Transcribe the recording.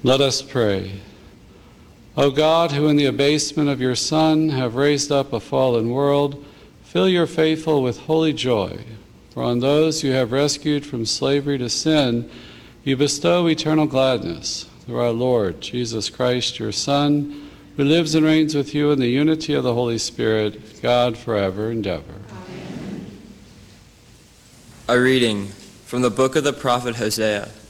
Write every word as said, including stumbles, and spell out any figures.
Let us pray. O God, who in the abasement of your Son have raised up a fallen world, fill your faithful with holy joy. For on those you have rescued from slavery to sin, you bestow eternal gladness. Through our Lord Jesus Christ, your Son, who lives and reigns with you in the unity of the Holy Spirit, God forever and ever. Amen. A reading from the book of the prophet Hosea.